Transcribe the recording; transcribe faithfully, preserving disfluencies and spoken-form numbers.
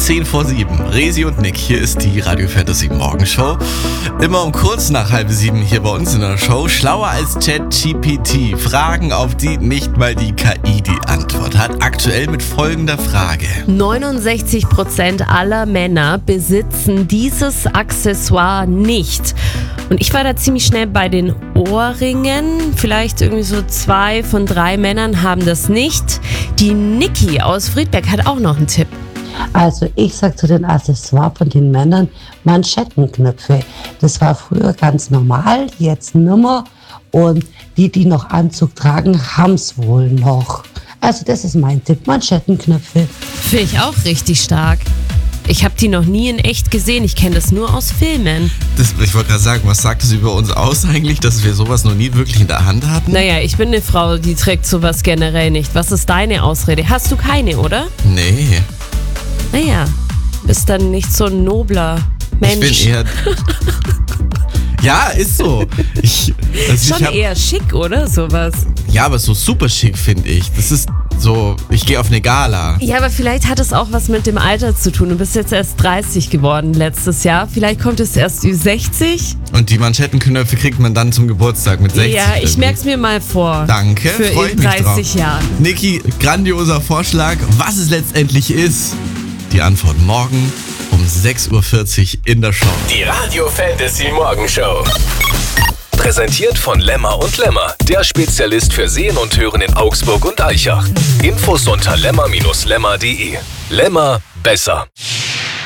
zehn vor sieben. Resi und Nick, hier ist die Radio Fantasy Morgenshow. Immer um kurz nach halb sieben hier bei uns in der Show. Schlauer als ChatGPT. Fragen, auf die nicht mal die K I die Antwort hat. Aktuell mit folgender Frage. neunundsechzig Prozent aller Männer besitzen dieses Accessoire nicht. Und ich war da ziemlich schnell bei den Ohrringen. Vielleicht irgendwie so zwei von drei Männern haben das nicht. Die Niki aus Friedberg hat auch noch einen Tipp. Also ich sag zu den Accessoires von den Männern Manschettenknöpfe. Das war früher ganz normal, jetzt nimmer. Und die, die noch Anzug tragen, haben's wohl noch. Also das ist mein Tipp, Manschettenknöpfe. Finde ich auch richtig stark. Ich habe die noch nie in echt gesehen. Ich kenne das nur aus Filmen. Das, ich wollte gerade sagen, was sagt es über uns aus eigentlich, dass wir sowas noch nie wirklich in der Hand hatten? Naja, ich bin eine Frau, die trägt sowas generell nicht. Was ist deine Ausrede? Hast du keine, oder? Nee. Naja, bist dann nicht so ein nobler Mensch. Ich bin eher... Ja, ist so. Ich, also Schon ich hab, eher schick, oder? Sowas. Ja, aber so super schick, finde ich. Das ist so, ich gehe auf eine Gala. Ja, aber vielleicht hat es auch was mit dem Alter zu tun. Du bist jetzt erst dreißig geworden letztes Jahr. Vielleicht kommt es erst über sechzig. Und die Manschettenknöpfe kriegt man dann zum Geburtstag mit sechzig. Ja, ich merk's mir mal vor. Danke, Für freu ich in mich dreißig drauf. Jahren. Niki, grandioser Vorschlag. Was es letztendlich ist, die Antwort morgen um sechs Uhr vierzig in der Show. Die Radio Fantasy Morgenshow. Präsentiert von Lemmer und Lemmer, der Spezialist für Sehen und Hören in Augsburg und Aichach. Infos unter lemmer Bindestrich lemmer punkt de. Lemmer, besser.